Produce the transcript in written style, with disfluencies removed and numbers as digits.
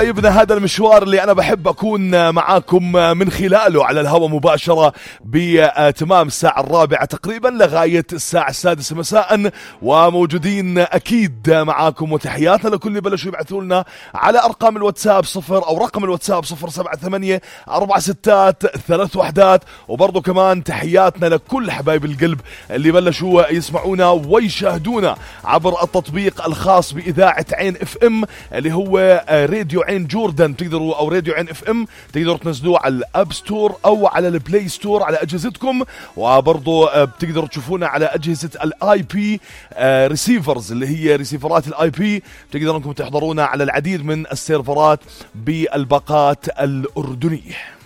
طيبنا هذا المشوار اللي أنا بحب أكون معاكم من خلاله على الهواء مباشرة بتمام الساعة 4 تقريبا لغاية الساعة 6 مساء، وموجودين أكيد معاكم، وتحياتنا لكل اللي بلشوا يبعثوا لنا على أرقام الواتساب 0 أو رقم الواتساب 078 463 وبرضو كمان تحياتنا لكل حبايب القلب اللي بلشوا يسمعونا ويشاهدونا عبر التطبيق الخاص بإذاعة عين اف ام اللي هو راديو عين جوردن، تقدروا او راديو عين اف ام تقدروا تنزلوه على الاب ستور او على البلاي ستور على اجهزتكم، وبرضو بتقدروا تشوفونا على اجهزه الاي بي ريسيفرز اللي هي ريسيفرات الاي بي، بتقدروا انكم تحضرونا على العديد من السيرفرات بالباقات الاردنيه.